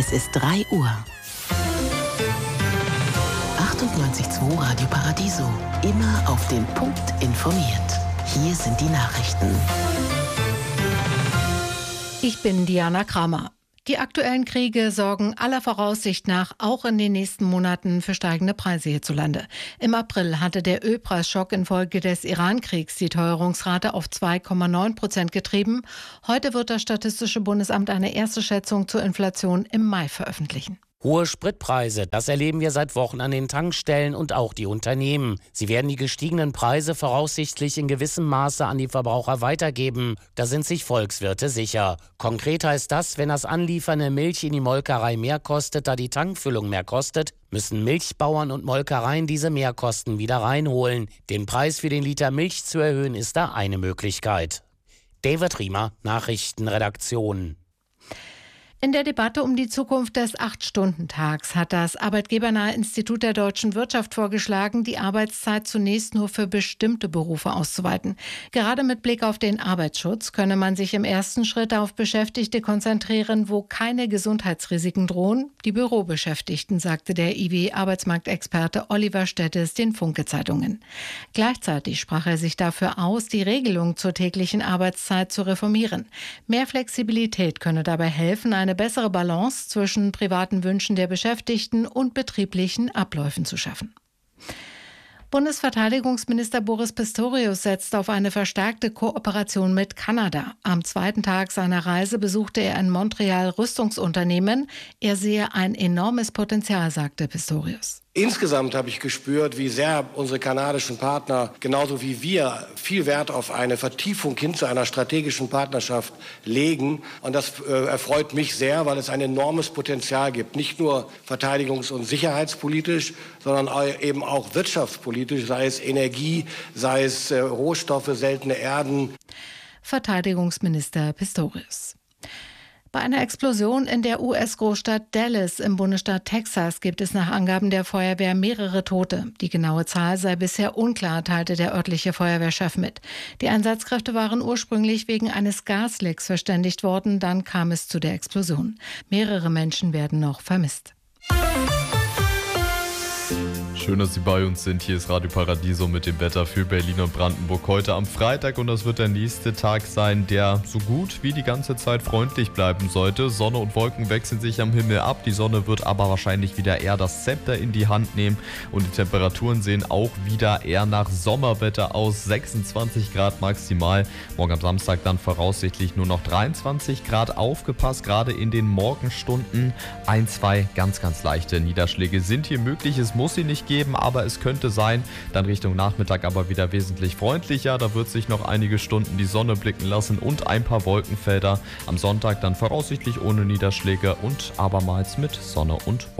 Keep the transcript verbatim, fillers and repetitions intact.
Es ist drei Uhr. achtundneunzig Komma zwei Radio Paradiso. Immer auf den Punkt informiert. Hier sind die Nachrichten. Ich bin Diana Kramer. Die aktuellen Kriege sorgen aller Voraussicht nach auch in den nächsten Monaten für steigende Preise hierzulande. Im April hatte der Ölpreisschock infolge des Iran-Kriegs die Teuerungsrate auf zwei Komma neun Prozent getrieben. Heute wird das Statistische Bundesamt eine erste Schätzung zur Inflation im Mai veröffentlichen. Hohe Spritpreise, das erleben wir seit Wochen an den Tankstellen und auch die Unternehmen. Sie werden die gestiegenen Preise voraussichtlich in gewissem Maße an die Verbraucher weitergeben. Da sind sich Volkswirte sicher. Konkret heißt das, wenn das Anliefern der Milch in die Molkerei mehr kostet, da die Tankfüllung mehr kostet, müssen Milchbauern und Molkereien diese Mehrkosten wieder reinholen. Den Preis für den Liter Milch zu erhöhen, ist da eine Möglichkeit. David Riemer, Nachrichtenredaktion. In der Debatte um die Zukunft des Acht-Stunden-Tags hat das Arbeitgebernahe Institut der deutschen Wirtschaft vorgeschlagen, die Arbeitszeit zunächst nur für bestimmte Berufe auszuweiten. Gerade mit Blick auf den Arbeitsschutz könne man sich im ersten Schritt auf Beschäftigte konzentrieren, wo keine Gesundheitsrisiken drohen. Die Bürobeschäftigten, sagte der I W-Arbeitsmarktexperte Oliver Stettes den Funke-Zeitungen. Gleichzeitig sprach er sich dafür aus, die Regelung zur täglichen Arbeitszeit zu reformieren. Mehr Flexibilität könne dabei helfen, eine bessere Balance zwischen privaten Wünschen der Beschäftigten und betrieblichen Abläufen zu schaffen. Bundesverteidigungsminister Boris Pistorius setzt auf eine verstärkte Kooperation mit Kanada. Am zweiten Tag seiner Reise besuchte er in Montreal Rüstungsunternehmen. Er sehe ein enormes Potenzial, sagte Pistorius. Insgesamt habe ich gespürt, wie sehr unsere kanadischen Partner, genauso wie wir, viel Wert auf eine Vertiefung hin zu einer strategischen Partnerschaft legen. Und das äh, erfreut mich sehr, weil es ein enormes Potenzial gibt. Nicht nur verteidigungs- und sicherheitspolitisch, sondern eben auch wirtschaftspolitisch, sei es Energie, sei es äh, Rohstoffe, seltene Erden. Verteidigungsminister Pistorius. Bei einer Explosion in der U S-Großstadt Dallas im Bundesstaat Texas gibt es nach Angaben der Feuerwehr mehrere Tote. Die genaue Zahl sei bisher unklar, teilte der örtliche Feuerwehrchef mit. Die Einsatzkräfte waren ursprünglich wegen eines Gaslecks verständigt worden, dann kam es zu der Explosion. Mehrere Menschen werden noch vermisst. Schön, dass Sie bei uns sind. Hier ist Radio Paradiso mit dem Wetter für Berlin und Brandenburg heute am Freitag. Und das wird der nächste Tag sein, der so gut wie die ganze Zeit freundlich bleiben sollte. Sonne und Wolken wechseln sich am Himmel ab. Die Sonne wird aber wahrscheinlich wieder eher das Zepter in die Hand nehmen. Und die Temperaturen sehen auch wieder eher nach Sommerwetter aus. sechsundzwanzig Grad maximal. Morgen am Samstag dann voraussichtlich nur noch dreiundzwanzig Grad. Aufgepasst, gerade in den Morgenstunden. Ein, zwei ganz, ganz leichte Niederschläge sind hier möglich. Es muss sie nicht geben, aber es könnte sein, dann Richtung Nachmittag aber wieder wesentlich freundlicher. Da wird sich noch einige Stunden die Sonne blicken lassen und ein paar Wolkenfelder. Am Sonntag dann voraussichtlich ohne Niederschläge und abermals mit Sonne und Wolken.